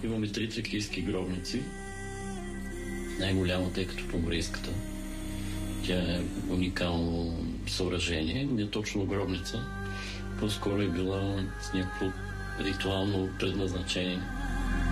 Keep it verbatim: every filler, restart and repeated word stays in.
Имаме три тракийски гробници. Най-голямата е като Поморийската. Тя е уникално съоръжение, не е точно гробница. По-скоро е била с някакво ритуално предназначение.